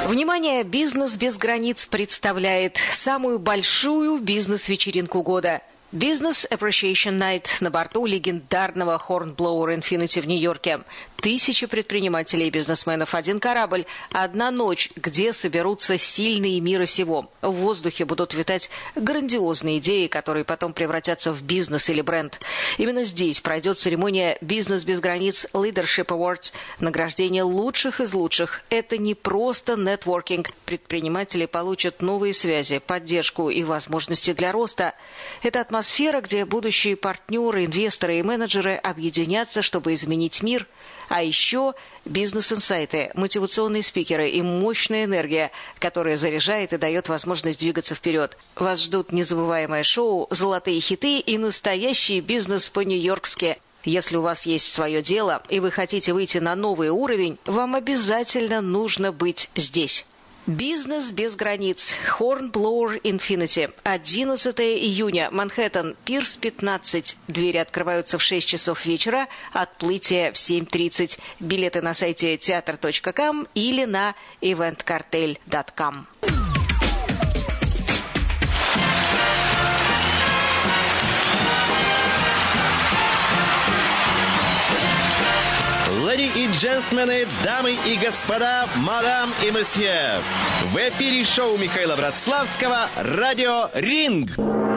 Внимание! «Бизнес без границ» представляет самую большую бизнес-вечеринку года. Business Appreciation Night на борту легендарного Hornblower Infinity в Нью-Йорке. Тысячи предпринимателей и бизнесменов, один корабль, одна ночь, где соберутся сильные мира сего. В воздухе будут витать грандиозные идеи, которые потом превратятся в бизнес или бренд. Именно здесь пройдет церемония «Бизнес без границ» Leadership Awards, награждение лучших из лучших. Это не просто нетворкинг. Предприниматели получат новые связи, поддержку и возможности для роста. Это атмосфера, где будущие партнеры, инвесторы и менеджеры объединятся, чтобы изменить мир. А еще бизнес-инсайты, мотивационные спикеры и мощная энергия, которая заряжает и дает возможность двигаться вперед. Вас ждут незабываемое шоу, золотые хиты и настоящий бизнес по-нью-йоркски. Если у вас есть свое дело и вы хотите выйти на новый уровень, вам обязательно нужно быть здесь. Бизнес без границ. Hornblower Infinity. 11 июня. Манхэттен. Пирс 15. Двери открываются в 6 часов вечера. Отплытие в 7:30. Билеты на сайте theater.com или на eventcartel.com. Леди и джентльмены, дамы и господа, мадам и месье. В эфире шоу Михаила Братславского «Радио Ринг».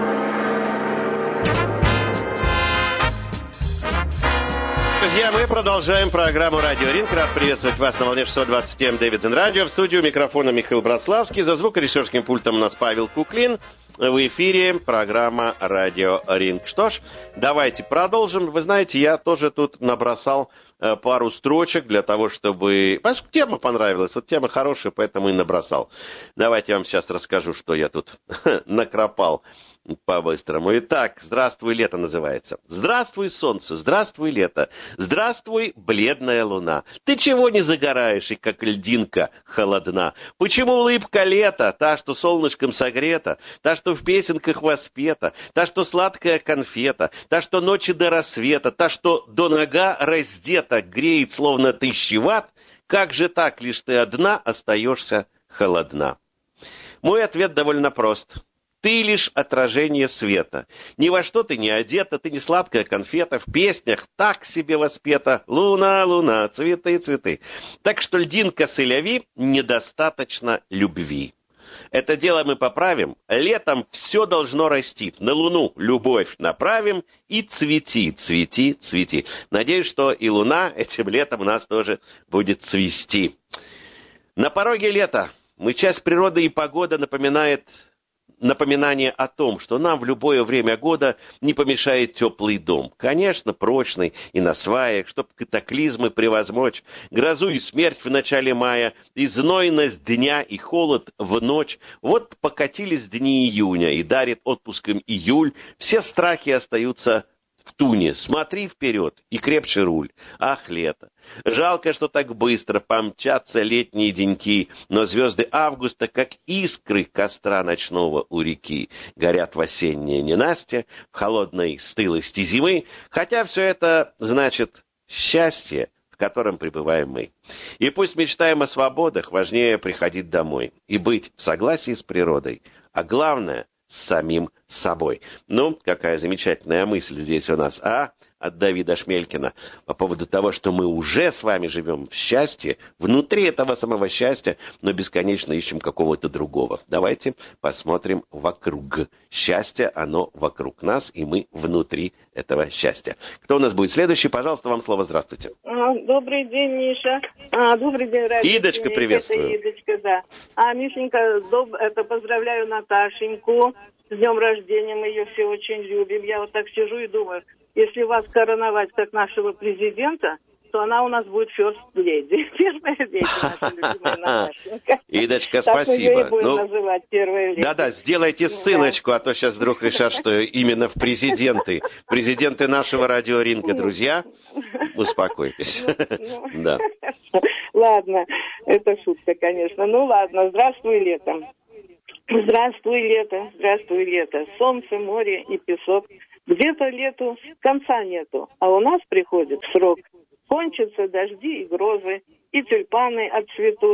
Друзья, мы продолжаем программу «Радио Ринг». Рад приветствовать вас на волне 620 М Дэвидсон Радио. В студию микрофона Михаил Братславский. За звукорежиссерским пультом у нас Павел Куклин. В эфире программа «Радио Ринг». Что ж, давайте продолжим. Вы знаете, я тоже тут набросал пару строчек для того, чтобы... Поскольку тема понравилась, вот тема хорошая, поэтому и набросал. Давайте я вам сейчас расскажу, что я тут накропал по-быстрому. Итак, «Здравствуй, лето» называется. Здравствуй, солнце, здравствуй, лето, здравствуй, бледная луна. Ты чего не загораешь и как льдинка холодна? Почему улыбка лета, та, что солнышком согрета, та, что в песенках воспета, та, что сладкая конфета, та, что ночи до рассвета, та, что до нога раздета, греет, словно 1000 ватт, как же так лишь ты одна остаешься холодна? Мой ответ довольно прост. Ты лишь отражение света. Ни во что ты не одета, ты не сладкая конфета, в песнях так себе воспета. Луна, луна, цветы, цветы. Так что льдинка сэляви, недостаточно любви. Это дело мы поправим, летом все должно расти. На луну любовь направим и цвети, цвети, цвети. Надеюсь, что и луна этим летом у нас тоже будет цвести. На пороге лета. Мы часть природы и погода напоминание о том, что нам в любое время года не помешает теплый дом. Конечно, прочный и на сваях, чтоб катаклизмы превозмочь, грозу и смерть в начале мая, и знойность дня и холод в ночь. Вот покатились дни июня, и дарит отпуском июль, все страхи остаются в туне. Смотри вперед и крепче руль. Ах, лето! Жалко, что так быстро помчатся летние деньки, но звезды августа, как искры костра ночного у реки, горят в осеннее ненастье, в холодной стылости зимы, хотя все это значит счастье, в котором пребываем мы. И пусть мечтаем о свободах, важнее приходить домой и быть в согласии с природой, а главное — с самим собой. Ну, какая замечательная мысль здесь у нас, от Давида Шмелькина по поводу того, что мы уже с вами живем в счастье, внутри этого самого счастья, но бесконечно ищем какого-то другого. Давайте посмотрим вокруг. Счастье, оно вокруг нас, и мы внутри этого счастья. Кто у нас будет следующий? Пожалуйста, вам слово. Здравствуйте. Добрый день, Миша. Добрый день, радио. Идочка, приветствую. Это Идочка, да. Мишенька, поздравляю Наташеньку. С днем рождения, мы ее все очень любим. Я вот так сижу и думаю, если вас короновать как нашего президента, то она у нас будет first lady. Первая леди, наша любимая Наташенька. Идочка, спасибо. Так мы ее и будем называть первой леди. Да-да, сделайте ссылочку, а то сейчас вдруг решат, что именно в президенты. Президенты нашего радио Ринга, друзья. Успокойтесь. Да. Ладно, это шутка, конечно. Ну ладно, здравствуй, лето. Здравствуй, лето, здравствуй, лето. Солнце, море и песок. Где-то лету конца нету, а у нас приходит срок. Кончатся дожди и грозы, и тюльпаны отцветут,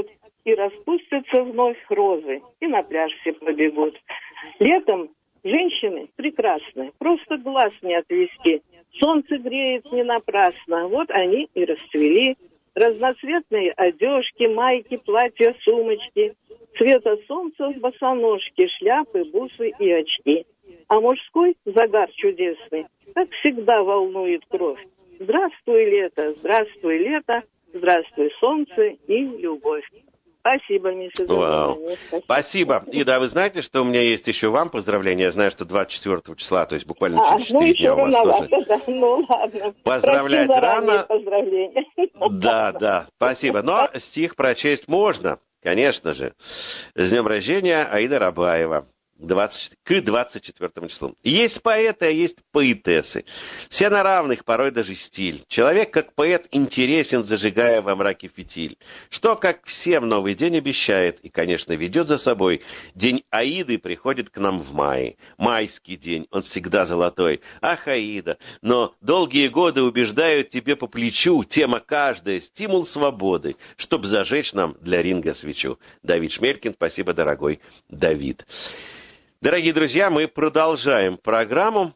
и распустятся вновь розы, и на пляж все побегут. Летом женщины прекрасны, просто глаз не отвести. Солнце греет не напрасно, вот они и расцвели. Разноцветные одежки, майки, платья, сумочки, цвета солнца босоножки, шляпы, бусы и очки. А мужской загар чудесный, как всегда, волнует кровь. Здравствуй, лето, здравствуй, солнце и любовь. Спасибо, Миша. Вау. Спасибо. И да, вы знаете, что у меня есть еще вам поздравления. Я знаю, что 24 числа, то есть буквально через 4 дня у вас тоже. Да. Ну ладно. Поздравлять рано. Поздравления. Да, спасибо. Но стих прочесть можно, конечно же. С днем рождения, Аида Рабаева. К 24 числу. Есть поэты, а есть поэтессы. Все на равных, порой даже стиль. Человек, как поэт, интересен, зажигая во мраке фитиль. Что, как всем, новый день обещает и, конечно, ведет за собой. День Аиды приходит к нам в мае. Майский день, он всегда золотой. Ах, Аида, но долгие годы убеждают тебе по плечу. Тема каждая, стимул свободы, чтоб зажечь нам для ринга свечу. Давид Шмелькин, спасибо, дорогой Давид. Дорогие друзья, мы продолжаем программу.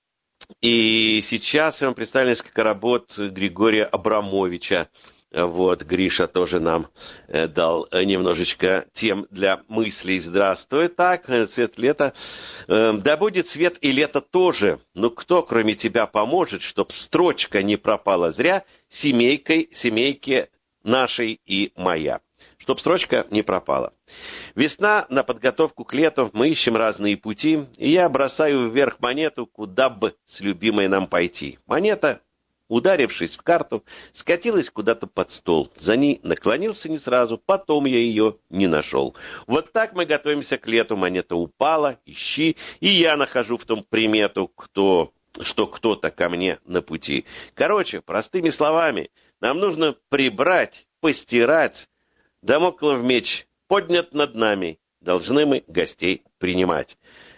И сейчас я вам представлю несколько работ Григория Абрамовича. Вот, Гриша тоже нам дал немножечко тем для мыслей. Здравствуй. Так, цвет лета. Да будет цвет и лето тоже. Но кто, кроме тебя, поможет, чтоб строчка не пропала зря семейке нашей и моя. Чтоб строчка не пропала. Весна, на подготовку к лету, мы ищем разные пути, и я бросаю вверх монету, куда бы с любимой нам пойти. Монета, ударившись в карту, скатилась куда-то под стол. За ней наклонился не сразу, потом я ее не нашел. Вот так мы готовимся к лету. Монета упала, ищи, и я нахожу в том примету, что кто-то ко мне на пути. Короче, простыми словами, нам нужно прибрать, постирать. Дамоклов меч поднят над нами, должны мы гостей принимать.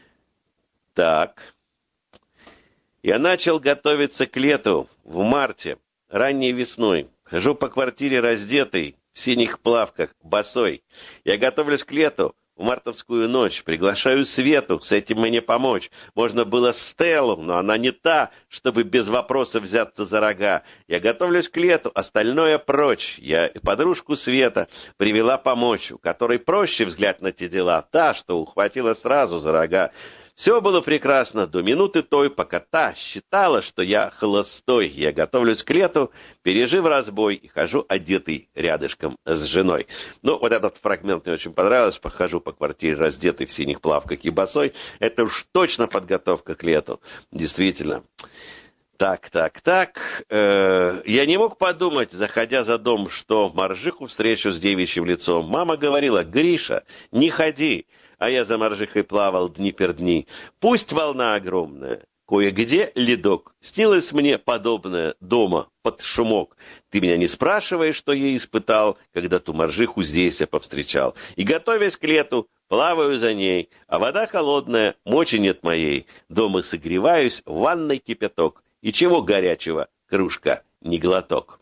Так. Я начал готовиться к лету в марте, ранней весной. Хожу по квартире раздетый, в синих плавках, босой. Я готовлюсь к лету, в мартовскую ночь. Приглашаю Свету, с этим мне помочь. Можно было Стеллу, но она не та, чтобы без вопроса взяться за рога. Я готовлюсь к лету, остальное прочь. Я подружку Света привела помочь, у которой проще взгляд на те дела. Та, что ухватила сразу за рога. Все было прекрасно до минуты той, пока та считала, что я холостой. Я готовлюсь к лету, пережив разбой, и хожу одетый рядышком с женой. Ну, вот этот фрагмент мне очень понравился. Похожу по квартире раздетый в синих плавках и босой. Это уж точно подготовка к лету. Действительно. Так. Я не мог подумать, заходя за дом, что моржиху встречу с девичьим лицом. Мама говорила: «Гриша, не ходи». А я за моржихой плавал дни. Пусть волна огромная, кое-где ледок. Снилось мне подобное дома под шумок. Ты меня не спрашиваешь, что я испытал, когда ту моржиху здесь я повстречал. И, готовясь к лету, плаваю за ней, а вода холодная, мочи нет моей. Дома согреваюсь, в ванной кипяток. И чего горячего, кружка, не глоток.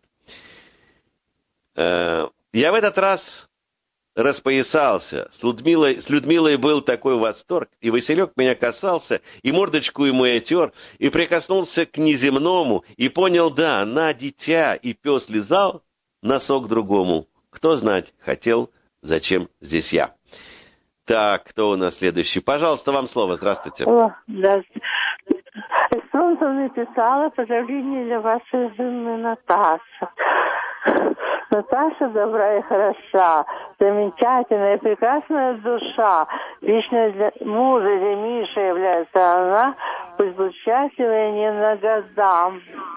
Я в этот раз распоясался. С Людмилой был такой восторг, и Василек меня касался, и мордочку ему я тер, и прикоснулся к неземному, и понял, да, она дитя, и пес лизал носок другому. Кто знать хотел, зачем здесь я. Так, кто у нас следующий? Пожалуйста, вам слово. Здравствуйте. Здравствуйте. Солнце написала поздравление для вашей жены Наташи. Наташа добра и хороша, замечательная и прекрасная душа. Лично для мужа или Миши является она, пусть будет счастлива и не на годам.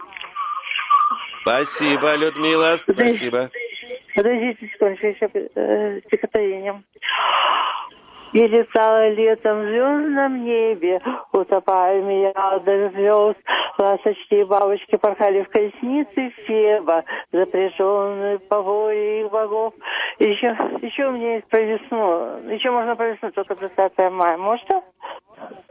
Спасибо, Людмила, спасибо. Подождите секунду, еще стихотворением. И летала летом в звездном небе, утопая мириады звезд. Ласточки и бабочки порхали в колеснице Феба, запряженные по воле их богов. Еще у меня есть про весну. Еще можно про весну, только 20 мая. Можно?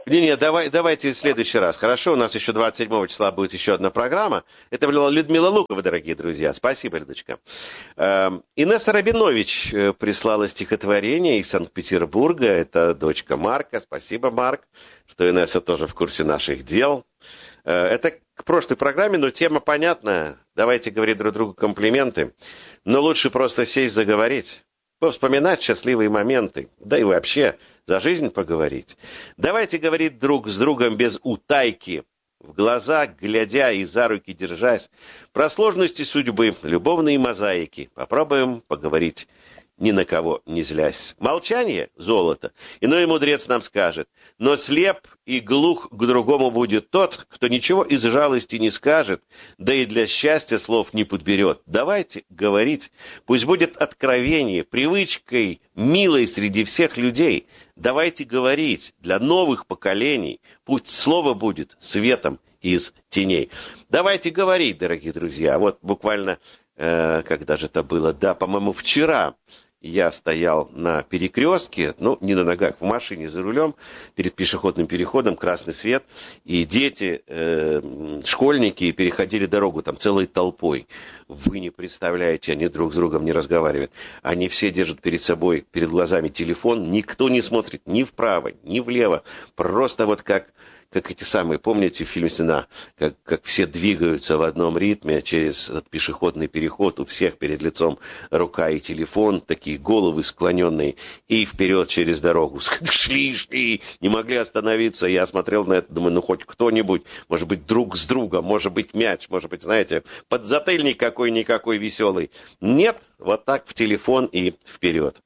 Не, давайте в следующий раз. Хорошо, у нас еще 27 числа будет еще одна программа. Это была Людмила Лукова, дорогие друзья. Спасибо, Людочка. Инесса Рабинович прислала стихотворение из Санкт-Петербурга. Это дочка Марка. Спасибо, Марк, что Инесса тоже в курсе наших дел. Это к прошлой программе, но тема понятная. Давайте говорить друг другу комплименты. Но лучше просто сесть заговорить. Вспоминать счастливые моменты, да и вообще за жизнь поговорить. Давайте говорить друг с другом без утайки, в глаза глядя и за руки держась, про сложности судьбы, любовные мозаики. Попробуем поговорить, ни на кого не злясь. Молчание — золото. Иной мудрец нам скажет, но слеп и глух к другому будет тот, кто ничего из жалости не скажет, да и для счастья слов не подберет. Давайте говорить, пусть будет откровение, привычкой, милой среди всех людей. Давайте говорить для новых поколений, пусть слово будет светом из теней. Давайте говорить, дорогие друзья. Вот буквально, когда же это было, да, по-моему, вчера я стоял на перекрестке, не на ногах, в машине за рулем, перед пешеходным переходом, красный свет, и дети, школьники переходили дорогу там целой толпой. Вы не представляете, они друг с другом не разговаривают. Они все держат перед собой, перед глазами телефон, никто не смотрит ни вправо, ни влево. Просто вот как эти самые, помните в фильме «Стена», как все двигаются в одном ритме через этот пешеходный переход, у всех перед лицом рука и телефон, такие головы склоненные, и вперед через дорогу. Шли, не могли остановиться. Я смотрел на это, думаю, хоть кто-нибудь, может быть, друг с другом, может быть, мяч, может быть, знаете, подзатыльник какой-никакой веселый. Нет, вот так в телефон и вперед.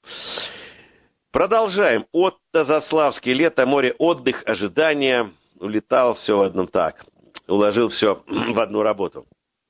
Продолжаем. Отто Заславский. Лето, море, отдых, ожидание. Улетал все в одном так. Уложил все в одну работу.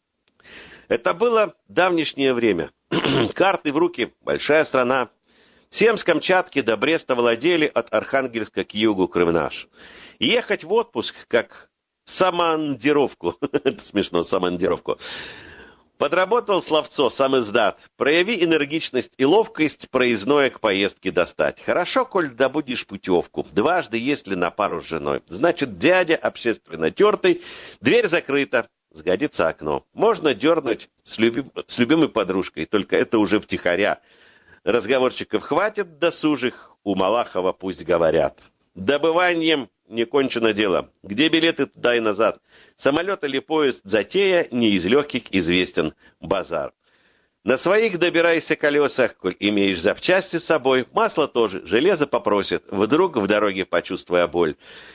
Это было давнишнее время. Карты в руки, большая страна. Всем с Камчатки до Бреста владели, от Архангельска к югу Крым наш. Ехать в отпуск, как самандировку. Это смешно, самандировку. Подработал словцо, сам издат. Прояви энергичность и ловкость, проездное к поездке достать. Хорошо, коль добудешь путевку. Дважды, если на пару с женой. Значит, дядя общественно тертый, дверь закрыта, сгодится окно. Можно дернуть с любимой подружкой, только это уже втихаря. Разговорчиков хватит досужих, у Малахова пусть говорят. Добыванием не кончено дело. Где билеты туда и назад? Самолет или поезд, затея, не из легких известен базар. На своих добирайся колесах, коль имеешь запчасти с собой. Масло тоже, железо попросит, вдруг в дороге почувствуя боль.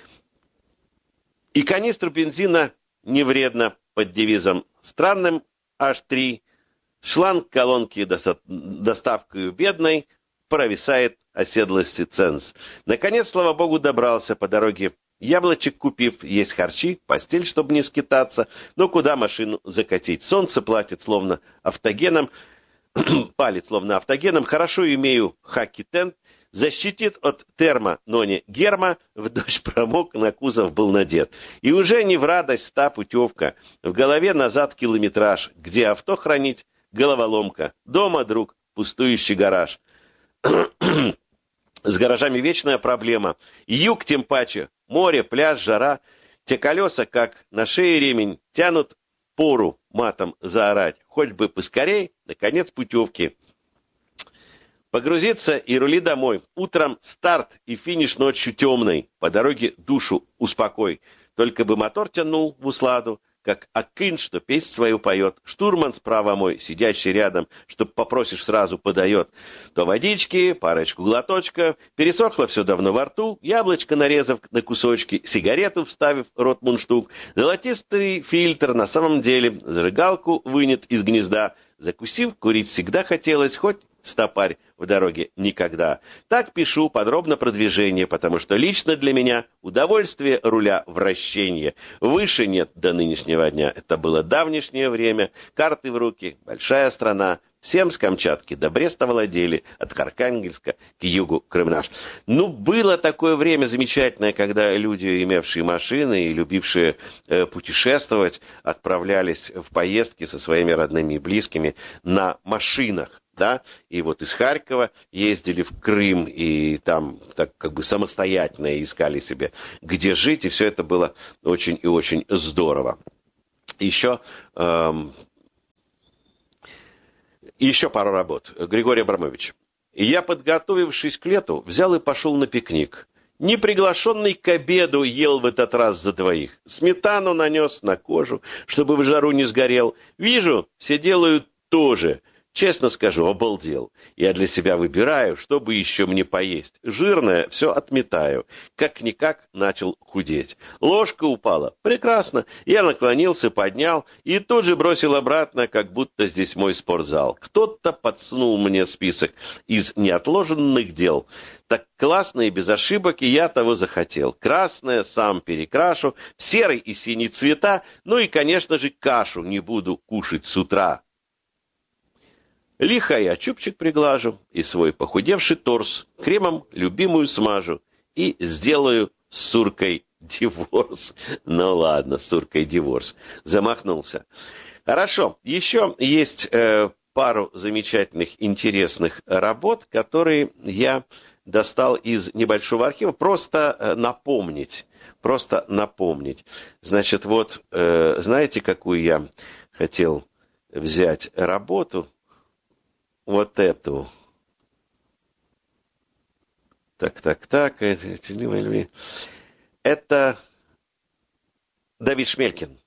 И канистру бензина не вредно, под девизом странным H3. Шланг колонки доставкой бедной провисает оседлости ценз. Наконец, слава богу, добрался по дороге. Яблочек купив, есть харчи, постель, чтобы не скитаться. Но куда машину закатить? Солнце платит словно автогеном, палит словно автогеном. Хорошо имею хаки-тент, защитит от термо, но не герма. В дождь промок, на кузов был надет. И уже не в радость та путевка. В голове назад километраж. Где авто хранить? Головоломка. Дома, друг, пустующий гараж. С гаражами вечная проблема. Юг тем паче. Море, пляж, жара. Те колеса, как на шее ремень, тянут пору матом заорать. Хоть бы поскорей, наконец, путевки. Погрузиться и рули домой. Утром старт и финиш ночью темной. По дороге душу успокой. Только бы мотор тянул в усладу, как акын, что песнь свою поет. Штурман справа мой, сидящий рядом, чтоб попросишь, сразу подает. То водички, парочку глоточков, пересохло все давно во рту, яблочко нарезав на кусочки, сигарету вставив в рот мундштук, золотистый фильтр на самом деле, зажигалку вынет из гнезда. Закусив, курить всегда хотелось, хоть стопарь в дороге никогда. Так пишу подробно продвижение, потому что лично для меня удовольствие руля вращения. Выше нет до нынешнего дня. Это было давнишнее время. Карты в руки, большая страна. Всем с Камчатки до Бреста владели, от Архангельска к югу Крым наш. Было такое время замечательное, когда люди, имевшие машины и любившие путешествовать, отправлялись в поездки со своими родными и близкими на машинах. да, и вот из Харькова ездили в Крым, и там так как бы самостоятельно искали себе, где жить, и все это было очень и очень здорово. Еще пару работ. Григорий Абрамович. Я, подготовившись к лету, взял и пошел на пикник. Неприглашенный к обеду ел в этот раз за двоих. Сметану нанес на кожу, чтобы в жару не сгорел. Вижу, все делают то же. Честно скажу, обалдел. Я для себя выбираю, чтобы еще мне поесть. Жирное все отметаю. Как-никак начал худеть. Ложка упала. Прекрасно. Я наклонился, поднял и тут же бросил обратно, как будто здесь мой спортзал. Кто-то подсунул мне список из неотложенных дел. Так классно и без ошибок, и я того захотел. Красное сам перекрашу, в серый и синий цвета, ну и, конечно же, кашу не буду кушать с утра. Лихо я чубчик приглажу и свой похудевший торс кремом любимую смажу и сделаю с Суркой диворс. Ну ладно, с Суркой диворс. Замахнулся. Хорошо, еще есть пару замечательных, интересных работ, которые я достал из небольшого архива. Просто напомнить. Значит, вот, знаете, какую я хотел взять работу? Вот эту. Так. Это Давид Шмелькин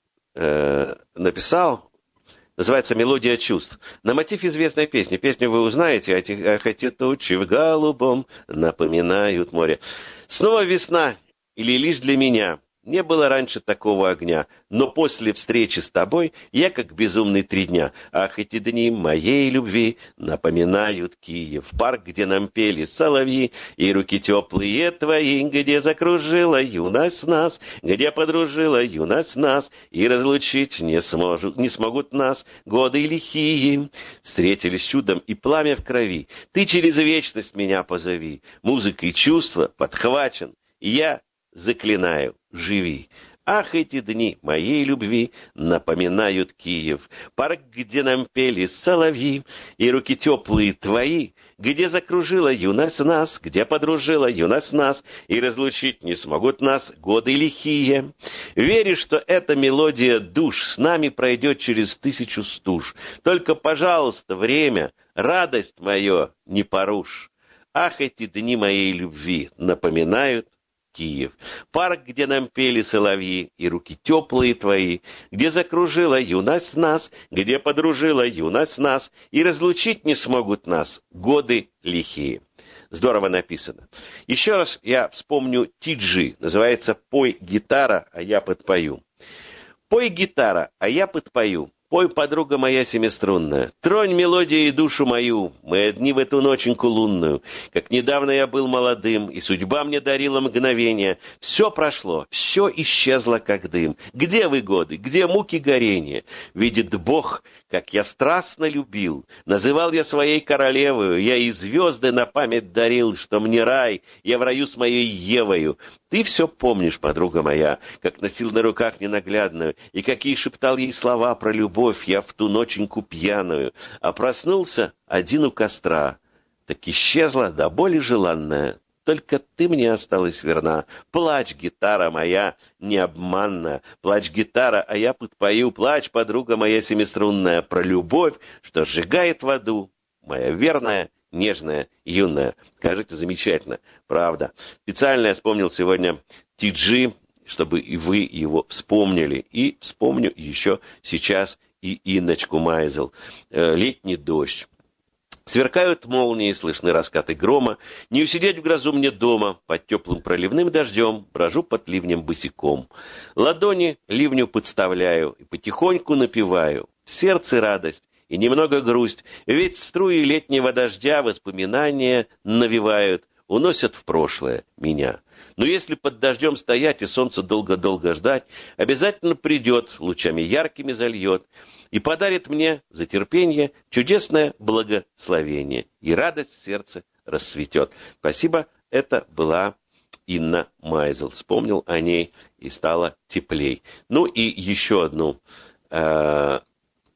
написал. Называется «Мелодия чувств». На мотив известной песни. Песню вы узнаете. Ах, эти тучи в голубом напоминают море. Снова весна. Или лишь для меня. Не было раньше такого огня, но после встречи с тобой я как безумный 3 дня. Ах, эти дни моей любви напоминают Киев, парк, где нам пели соловьи, и руки теплые твои, где закружила юность нас, где подружила юность нас, и разлучить не смогут нас годы лихие. Встретились чудом и пламя в крови, ты через вечность меня позови, музыкой чувства подхвачен, и я заклинаю, живи. Ах, эти дни моей любви напоминают Киев, парк, где нам пели соловьи, и руки теплые твои, где закружила юность нас, где подружила юность нас, и разлучить не смогут нас годы лихие. Веришь, что эта мелодия душ с нами пройдет через 1000 стуж. Только, пожалуйста, время, радость мою не порушь. Ах, эти дни моей любви напоминают Киев, парк, где нам пели соловьи, и руки теплые твои, где закружила юность нас, где подружила юность нас, и разлучить не смогут нас годы лихие. Здорово написано. Еще раз я вспомню Ти-Джи, называется «Пой, гитара, а я подпою». Пой, гитара, а я подпою. Пой, подруга моя семиструнная, тронь мелодией душу мою, мы одни в эту ноченьку лунную. Как недавно я был молодым, и судьба мне дарила мгновение. Все прошло, все исчезло, как дым. Где вы годы, где муки горения? Видит Бог, как я страстно любил. Называл я своей королевою, я и звезды на память дарил, что мне рай, я в раю с моей Евою. Ты все помнишь, подруга моя, как носил на руках ненаглядную, и какие шептал ей слова про любовь я в ту ноченьку пьяную, а проснулся один у костра. Так исчезла до боли желанная, только ты мне осталась верна. Плачь, гитара моя необманная, плачь, гитара, а я подпою. Плачь, подруга моя семиструнная, про любовь, что сжигает в аду, моя верная, нежная, юная. Скажите, замечательно, правда. Специально я вспомнил сегодня Ти-Джи, чтобы и вы его вспомнили. И вспомню еще сейчас и Инночку Майзел. Летний дождь. Сверкают молнии, слышны раскаты грома. Не усидеть в грозу мне дома, под теплым проливным дождем брожу под ливнем босиком. Ладони ливню подставляю и потихоньку напеваю. В сердце радость и немного грусть, ведь струи летнего дождя воспоминания навевают, уносят в прошлое меня. Но если под дождем стоять и солнце долго-долго ждать, обязательно придет, лучами яркими зальет, и подарит мне за терпение чудесное благословение, и радость в сердце расцветет. Спасибо, это была Инна Майзел. Вспомнил о ней и стало теплей. Ну и еще одну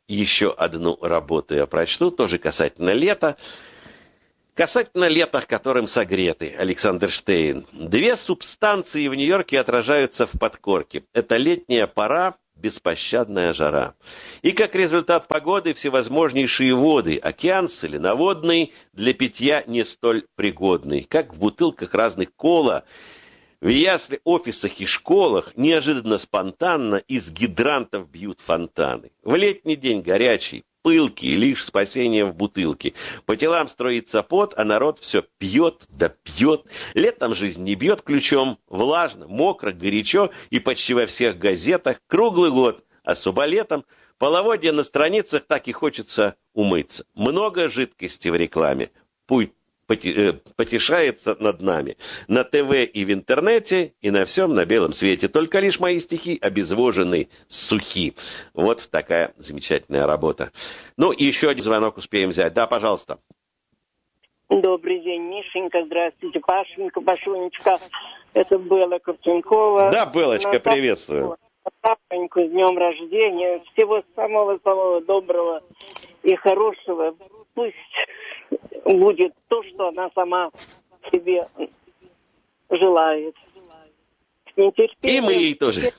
еще одну работу я прочту, тоже касательно лета. Касательно лета, которым согреты, Александр Штейн. Две субстанции в Нью-Йорке отражаются в подкорке. Это летняя пора, беспощадная жара. И как результат погоды всевозможнейшие воды, океан соленоводный, для питья не столь пригодный, как в бутылках разных кола. В ясли, офисах и школах неожиданно спонтанно из гидрантов бьют фонтаны. В летний день горячий, пылкий, лишь спасение в бутылке. По телам строится пот, а народ все пьет да пьет. Летом жизнь не бьет ключом, влажно, мокро, горячо и почти во всех газетах круглый год. Особо летом половодье на страницах так и хочется умыться. Много жидкости в рекламе. Пусть потешается над нами. На ТВ и в интернете, и на всем на белом свете. Только лишь мои стихи обезвожены, сухи. Вот такая замечательная работа. Ну, и еще один звонок успеем взять. Да, пожалуйста. Добрый день, Мишенька. Здравствуйте, Пашенька, Пашунечка. Это Белла Ковтункова. Да, Беллочка, приветствую. Пашеньку, с днем рождения. Всего самого-самого доброго и хорошего. Пусть будет то, что она сама себе желает. С нетерпением. И мы ей тоже.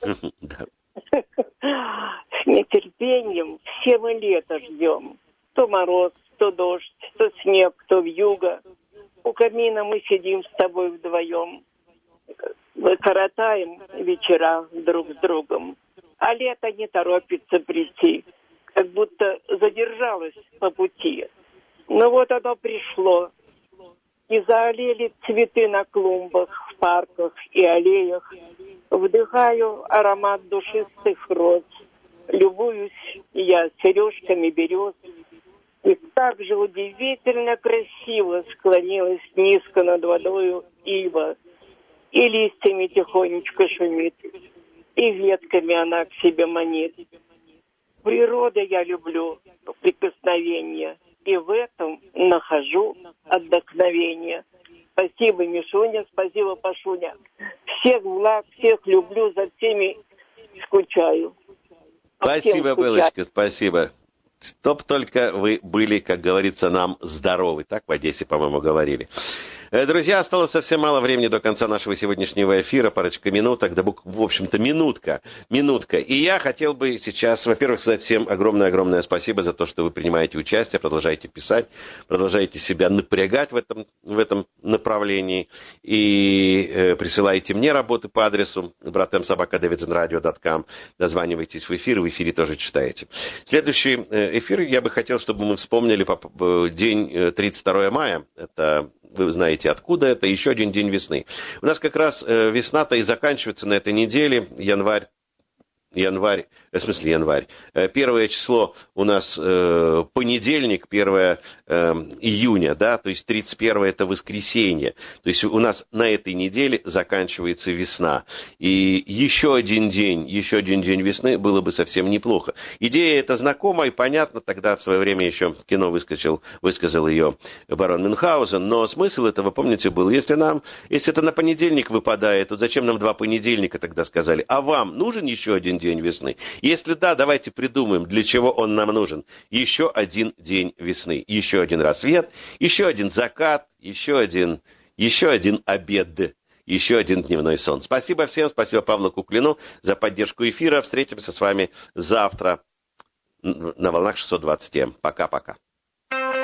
С нетерпением все мы лето ждем. То мороз, то дождь, то снег, то вьюга. У камина мы сидим с тобой вдвоем. Коротаем вечера друг с другом. А лето не торопится прийти. Как будто задержалось по пути. Но вот оно пришло, и заолели цветы на клумбах, в парках и аллеях. Вдыхаю аромат душистых роз, любуюсь я сережками берез. И так же удивительно красиво склонилась низко над водою ива, и листьями тихонечко шумит, и ветками она к себе манит. Природа я люблю, прикосновение. И в этом нахожу отдохновение. Спасибо, Мишуня, спасибо, Пашуня. Всех благ, всех люблю, за всеми скучаю. Спасибо, Белочка, спасибо. Чтоб только вы были, как говорится, нам здоровы. Так в Одессе, по-моему, говорили. Друзья, осталось совсем мало времени до конца нашего сегодняшнего эфира, парочка минуток, да, в общем-то, минутка. И я хотел бы сейчас, во-первых, сказать всем огромное-огромное спасибо за то, что вы принимаете участие, продолжаете писать, продолжаете себя напрягать в этом направлении и присылаете мне работы по адресу bratem@davidzenradio.com, дозванивайтесь в эфире тоже читаете. Следующий эфир я бы хотел, чтобы мы вспомнили день 32 мая, это... Вы знаете, откуда это. Еще один день весны. У нас как раз весна-то и заканчивается на этой неделе. Январь. Первое число у нас понедельник, 1 июня, да, то есть 31 это воскресенье. То есть у нас на этой неделе заканчивается весна. И еще один день весны было бы совсем неплохо. Идея эта знакома и понятна, тогда в свое время еще в кино высказал ее барон Мюнхгаузен, но смысл этого, помните, был, если это на понедельник выпадает, то зачем нам 2 понедельника тогда сказали? А вам нужен еще один день весны? Если да, давайте придумаем, для чего он нам нужен. Еще один день весны, еще один рассвет, еще один закат, еще один обед, еще один дневной сон. Спасибо всем, спасибо Павлу Куклину за поддержку эфира. Встретимся с вами завтра на волнах 620 М. Пока-пока.